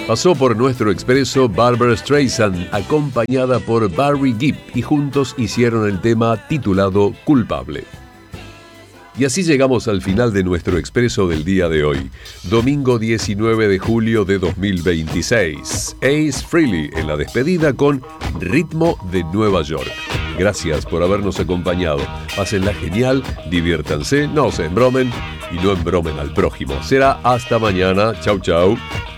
Pasó por nuestro expreso Barbra Streisand, acompañada por Barry Gibb, y juntos hicieron el tema titulado Culpable. Y así llegamos al final de nuestro expreso del día de hoy, domingo 19 de julio de 2026. Ace Frehley en la despedida con Ritmo de Nueva York. Gracias por habernos acompañado. Pásenla genial, diviértanse, no se embromen y no embromen al prójimo. Será hasta mañana. Chau, chau.